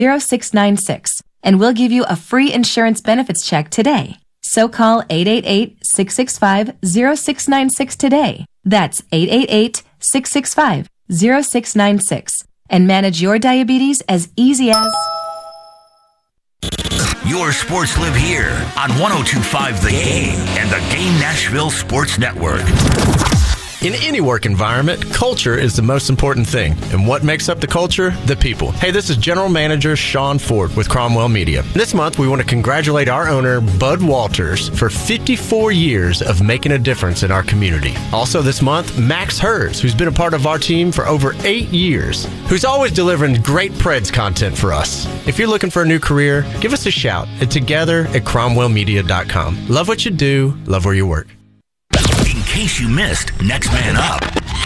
0696, and we'll give you a free insurance benefits check today. So call 888-665-0696 today. That's 888-665-0696, and manage your diabetes as easy as... Your sports live here on 102.5 The Game and the Game Nashville Sports Network. In any work environment, culture is the most important thing. And what makes up the culture? The people. Hey, this is General Manager Sean Ford with Cromwell Media. This month, we want to congratulate our owner, Bud Walters, for 54 years of making a difference in our community. Also this month, Max Hers, who's been a part of our team for over 8 years, who's always delivering great Preds content for us. If you're looking for a new career, give us a shout at together@cromwellmedia.com. Love what you do, love where you work. In case you missed, Next Man Up.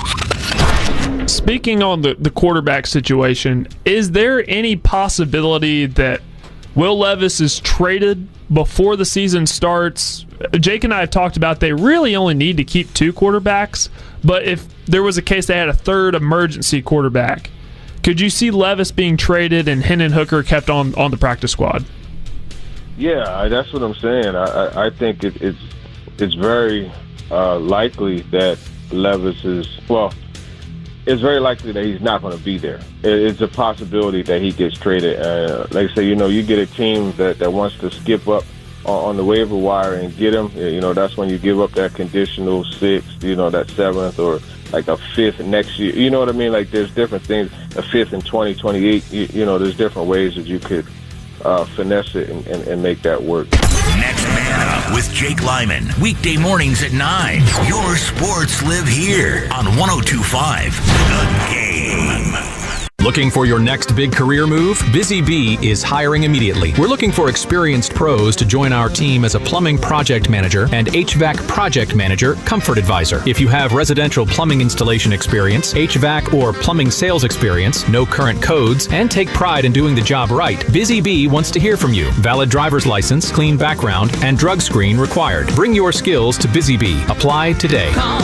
Speaking on the quarterback situation, is there any possibility that Will Levis is traded before the season starts? Jake and I have talked about they really only need to keep 2 quarterbacks, but if there was a case they had a third emergency quarterback, could you see Levis being traded and Hendon Hooker kept on the practice squad? Yeah, that's what I'm saying. I think it's very likely that Levis is, it's very likely that he's not going to be there. It's a possibility that he gets traded. Like I say, you get a team that wants to skip up on the waiver wire and get him. That's when you give up that conditional 6th, that 7th or like a 5th next year. You know what I mean? Like there's different things, a 5th in 2028, there's different ways that you could finesse it and make that work. Next Man Up with Jake Lyman. Weekday mornings at 9. Your sports live here on 102.5 The Game. Looking for your next big career move? Busy Bee is hiring immediately. We're looking for experienced pros to join our team as a plumbing project manager and HVAC project manager, comfort advisor. If you have residential plumbing installation experience, HVAC or plumbing sales experience, no current codes, and take pride in doing the job right, Busy Bee wants to hear from you. Valid driver's license, clean background, and drug screen required. Bring your skills to Busy Bee. Apply today. Call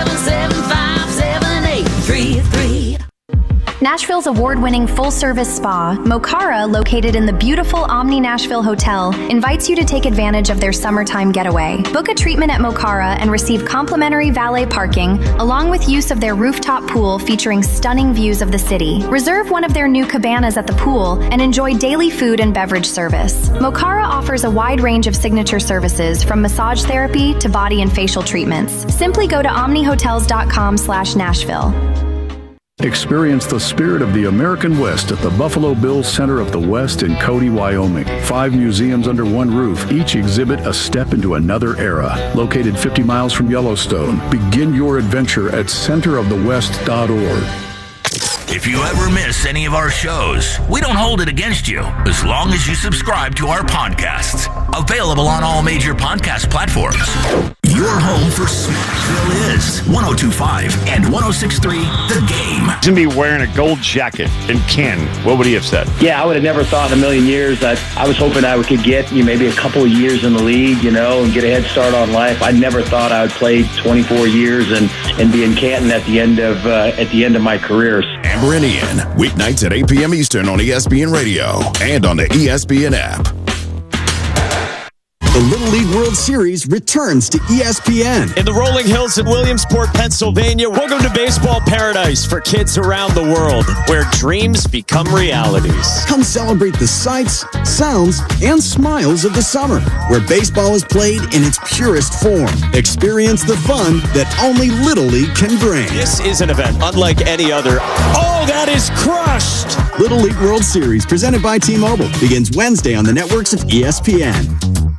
775-7833. Nashville's award-winning full-service spa, Mokara, located in the beautiful Omni Nashville Hotel, invites you to take advantage of their summertime getaway. Book a treatment at Mokara and receive complimentary valet parking, along with use of their rooftop pool featuring stunning views of the city. Reserve one of their new cabanas at the pool and enjoy daily food and beverage service. Mokara offers a wide range of signature services, from massage therapy to body and facial treatments. Simply go to omnihotels.com/Nashville. Experience the spirit of the American West at the Buffalo Bills Center of the West in Cody, Wyoming. 5 museums under one roof, each exhibit a step into another era. Located 50 miles from Yellowstone, begin your adventure at centerofthewest.org. If you ever miss any of our shows, we don't hold it against you as long as you subscribe to our podcasts. Available on all major podcast platforms. Your home for Smartsville is 102.5 and 106.3 The Game. He's going to be wearing a gold jacket. And Ken, what would he have said? Yeah, I would have never thought in a million years that I was hoping I could get maybe a couple of years in the league, and get a head start on life. I never thought I would play 24 years and be in Canton at the end of my career. Amber and Ian, weeknights at 8 p.m. Eastern on ESPN Radio and on the ESPN app. The Little League World Series returns to ESPN. In the rolling hills in Williamsport, Pennsylvania, welcome to baseball paradise for kids around the world, where dreams become realities. Come celebrate the sights, sounds, and smiles of the summer, where baseball is played in its purest form. Experience the fun that only Little League can bring. This is an event unlike any other. Oh, that is crushed! Little League World Series, presented by T-Mobile, begins Wednesday on the networks of ESPN.